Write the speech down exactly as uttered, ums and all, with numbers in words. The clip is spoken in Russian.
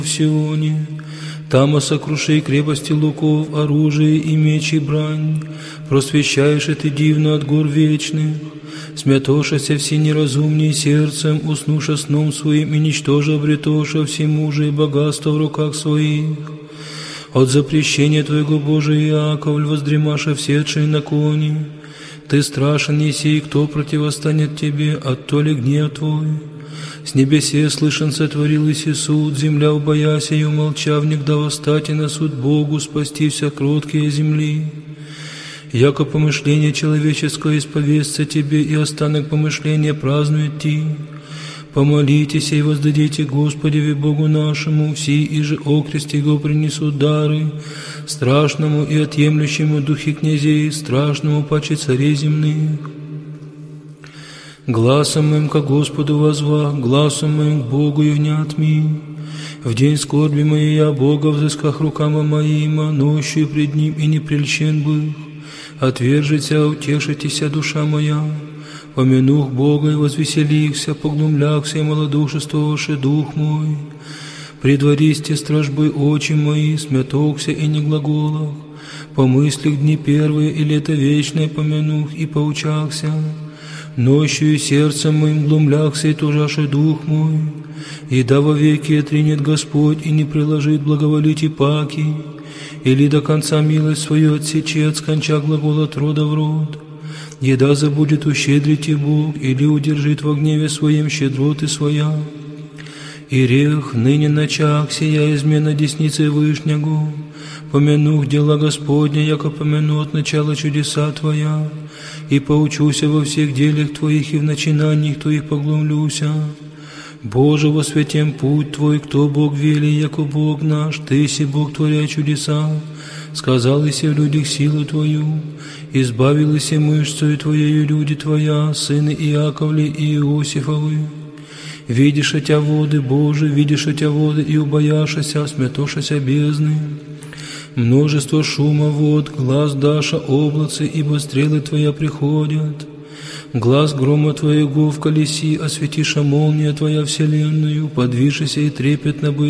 в Сионе. Там осокруши крепости луков, оружие и меч и брань. Просвещаешь и ты дивно от гор вечных. Смятошася все неразумней сердцем, уснуша сном своим и ничтоже обретоша всемужие и богатство в руках своих. От запрещения Твоего, Божия, Яковль, воздремаша всетшие на коне. Ты страшен, еси, кто противостанет Тебе, оттоли гнев Твой. С небесе слышен сотворил Иси суд, земля убояся и умолчав, негда восстать и на суд Богу, спасти вся кроткие земли. Яко помышление человеческое исповестся Тебе, и останок помышления празднует Ти. Помолитесь и воздадите Господеве Богу нашему, все и же окрест Его принесут дары, страшному и отъемлющему духи князей, страшному паче царей земных. Гласом моим ко Господу возва, гласом моим к Богу и внят ми. В день скорби моей я Бога взысках рукама моима, нощью пред Ним и не прельщен был. Отвержися, утешитеся, душа моя. Помянух Бога и возвеселихся, поглумлякся и малодушествовавши дух мой. Предвористе стражбы очи мои, смятокся и не глаголах. Помыслих дни первые и лето вечное помянух и поучахся. Нощью и сердцем моим глумлякся и тужаше дух мой. И да вовеки отринет Господь и не приложит благоволить и паки, или до конца милость свою отсечи от сконча глагол от рода в род. Еда забудет ущедрить и Бог, или удержит во гневе своем щедроты своя. И рех ныне начах сия измена десницы Вышнего. Помянух дела Господня, яко помяну от начала чудеса Твоя, и поучуся во всех делах Твоих и в начинаниях Твоих поглумлюся. Боже, во святем путь Твой, кто Бог вели, яко Бог наш, Ты си Бог, творя чудеса. Сказал Иси в людях силу Твою, избавил Иси мышцею Твоею люди Твоя, сыны Иаковли и Иосифовы. Видишь отя воды, Боже, видишь отя воды, и убояшася, смятошася бездны. Множество шума вод, глаз даша облацы, ибо стрелы Твоя приходят. Глаз грома Твоего в колеси, осветиша молния Твоя вселенную, подвижися и трепетно быть.